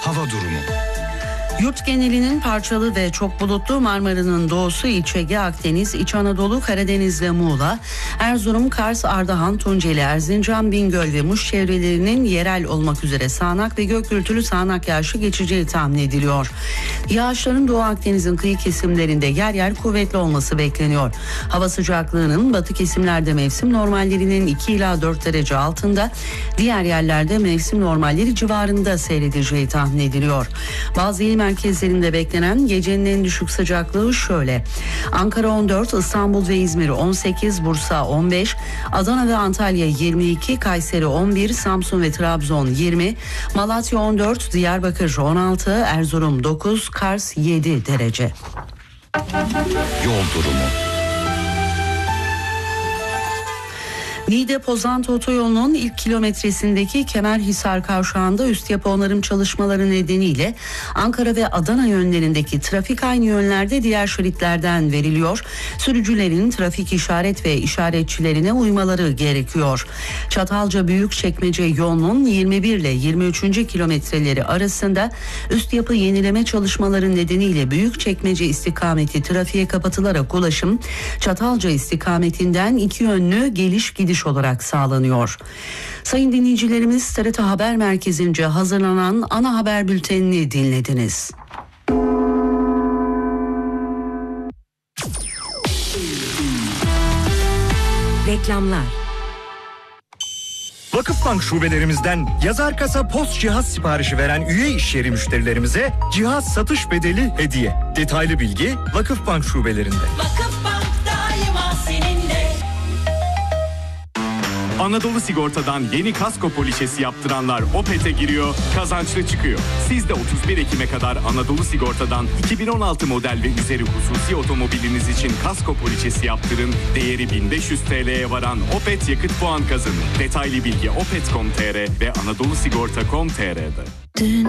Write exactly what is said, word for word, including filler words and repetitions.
hava durumu. Yurt genelinin parçalı ve çok bulutlu, Marmara'nın doğusu, İç Ege, Akdeniz, İç Anadolu, Karadeniz ve Muğla, Erzurum, Kars, Ardahan, Tunceli, Erzincan, Bingöl ve Muş çevrelerinin yerel olmak üzere sağanak ve gök gürültülü sağanak yağışı geçeceği tahmin ediliyor. Yağışların Doğu Akdeniz'in kıyı kesimlerinde yer yer kuvvetli olması bekleniyor. Hava sıcaklığının batı kesimlerde mevsim normallerinin iki ila dört derece altında, diğer yerlerde mevsim normalleri civarında seyredeceği tahmin ediliyor. Bazı il merkezlerinde beklenen gecenin en düşük sıcaklığı şöyle: Ankara on dört, İstanbul ve İzmir on sekiz, Bursa on beş, Adana ve Antalya yirmi iki, Kayseri on bir, Samsun ve Trabzon yirmi, Malatya on dört, Diyarbakır on altı, Erzurum dokuz, Kars yedi derece. Yol durumu. Niğde-Pozantı otoyolunun ilk kilometresindeki Kemerhisar kavşağında üst yapı onarım çalışmaları nedeniyle Ankara ve Adana yönlerindeki trafik aynı yönlerde diğer şeritlerden veriliyor. Sürücülerin trafik işaret ve işaretçilerine uymaları gerekiyor. Çatalca Büyükçekmece yolunun yirmi bir ile yirmi üçüncü kilometreleri arasında üst yapı yenileme çalışmaları nedeniyle Büyükçekmece istikameti trafiğe kapatılarak ulaşım Çatalca istikametinden iki yönlü geliş gidiş olarak sağlanıyor. Sayın dinleyicilerimiz, T R T Haber Merkezi'nce hazırlanan ana haber bültenini dinlediniz. Reklamlar. Vakıfbank şubelerimizden yazar kasa post cihaz siparişi veren üye işyeri müşterilerimize cihaz satış bedeli hediye. Detaylı bilgi Vakıfbank şubelerinde. Vakıfbank daima seninle. Anadolu Sigorta'dan yeni kasko poliçesi yaptıranlar Opet'e giriyor, kazançlı çıkıyor. Siz de otuz bir Ekim'e kadar Anadolu Sigorta'dan iki bin on altı model ve üzeri hususi otomobiliniz için kasko poliçesi yaptırın. Değeri bin beş yüz T L'ye varan Opet yakıt puan kazanın. Detaylı bilgi opet nokta com nokta tr ve anadolu sigorta nokta com nokta tr'de.